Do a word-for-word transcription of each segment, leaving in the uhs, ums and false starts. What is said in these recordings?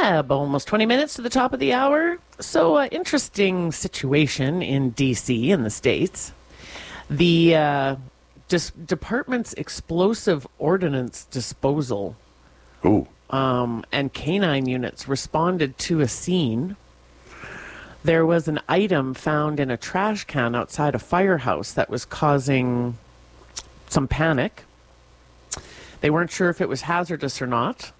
Uh, about almost twenty minutes to the top of the hour. So, uh, interesting situation in D C in the States. The uh, dis- department's explosive ordnance disposal Ooh. um, and canine units responded to a scene. There was an item found in a trash can outside a firehouse that was causing some panic. They weren't sure if it was hazardous or not.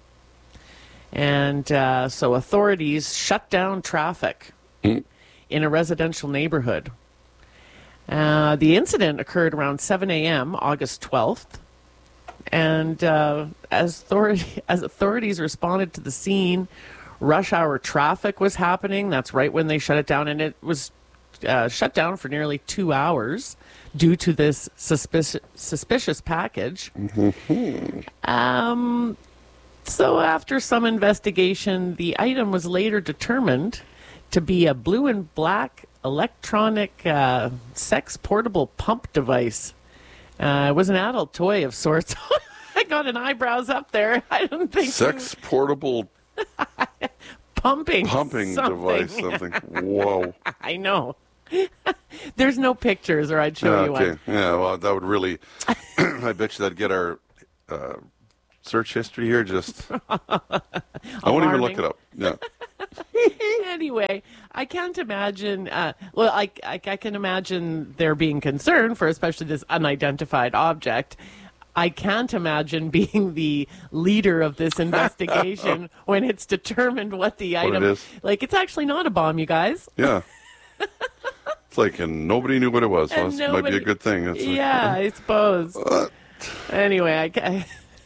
And uh, so authorities shut down traffic mm. in a residential neighborhood. Uh, the incident occurred around seven a.m., August twelfth. And uh, as, authority, as authorities responded to the scene, rush hour traffic was happening. That's right when they shut it down. And it was uh, shut down for nearly two hours due to this suspicious, suspicious package. Mm-hmm. Um... So after some investigation, the item was later determined to be a blue and black electronic uh, sex portable pump device. Uh, it was an adult toy of sorts. I got an eyebrows up there. I don't think... Sex portable... pumping Pumping something. device, something. Whoa. I know. There's no pictures, or I'd show Yeah, you okay. one. Yeah, well, that would really... I bet you that'd get our... Uh, search history here just I won't even look it up. Yeah. Anyway, I can't imagine uh, well I, I I can imagine there being concern for especially this unidentified object. I can't imagine being the leader of this investigation when it's determined what the What item it is. Like, it's actually not a bomb, you guys. Yeah. It's like, and nobody knew what it was. So And this might be a nobody- good thing. It's Yeah, like, I suppose. what? Anyway, I ca-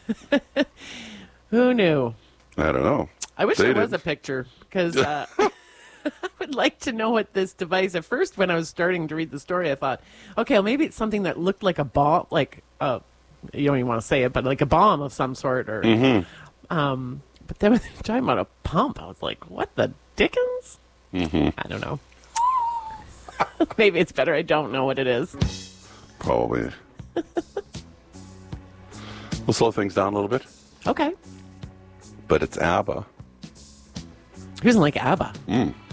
who knew? I don't know. I wish They there was did. a picture, because uh, I would like to know what this device. At first, when I was starting to read the story, I thought, okay, well, maybe it's something that looked like a bomb, like uh, you don't even want to say it, but like a bomb of some sort. Or, Mm-hmm. um, but then when they were talking about a pump, I was like, what the dickens? Mm-hmm. I don't know. Maybe it's better I don't know what it is. Probably. We'll slow things down a little bit, Okay. but it's ABBA. Who doesn't like ABBA? Mm.